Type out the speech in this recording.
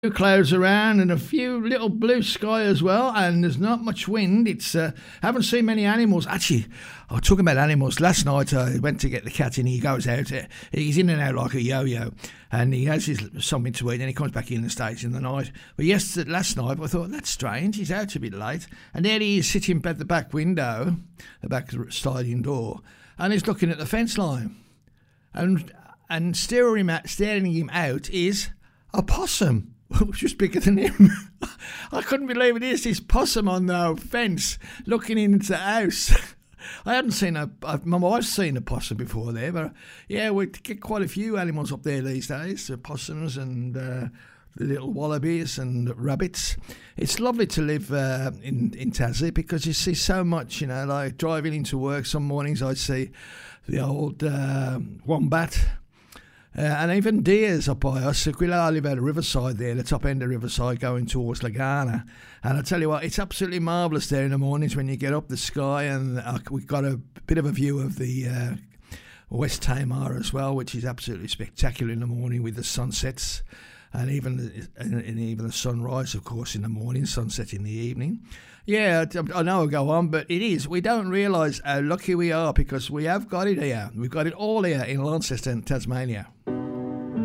clouds around and a few little blue sky as well, and there's not much wind. It's haven't seen many animals. Actually, I was talking about animals. Last night I went to get the cat in. He goes out. He's in and out like a yo-yo, and he has something to eat, and he comes back in and stays in the night. But last night I thought, that's strange. He's out a bit late, and there he is sitting at the back window, the back sliding door, and he's looking at the fence line, and staring him out is a possum. Just bigger than him. I couldn't believe it is this possum on the fence looking into the house. I hadn't seen my wife's seen a possum before there, but yeah, we get quite a few animals up there these days, possums and the little wallabies and rabbits. It's lovely to live in Tassie because you see so much, like driving into work some mornings I see the old wombat. And even deers up by us. I live out of Riverside there, the top end of Riverside, going towards Lagana. And I tell you what, it's absolutely marvellous there in the mornings when you get up the sky, and we've got a bit of a view of the West Tamar as well, which is absolutely spectacular in the morning with the sunsets. And even the sunrise, of course, in the morning, sunset in the evening. Yeah, I know I go on, but it is. We don't realise how lucky we are because we have got it here. We've got it all here in Launceston, Tasmania.